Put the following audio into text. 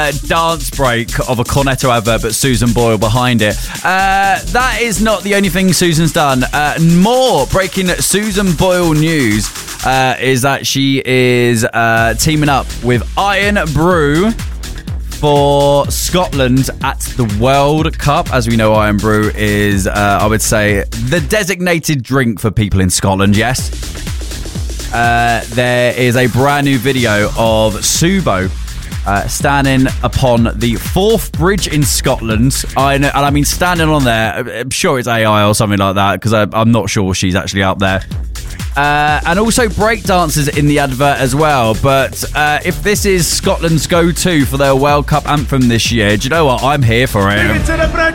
dance break of a Cornetto advert, but Susan Boyle behind it. That is not the only thing Susan's done. More breaking Susan Boyle news is that she is teaming up with Iron Brew for Scotland at the World Cup. As we know, Iron Brew is, I would say, the designated drink for people in Scotland, yes. There is a brand new video of Subo standing upon the Forth Bridge in Scotland. I mean standing on there. I'm sure it's AI or something like that, because I'm not sure she's actually up there. And also breakdancers in the advert as well. But if this is Scotland's go-to for their World Cup anthem this year, do you know what? I'm here for it. Bring it to the bridge.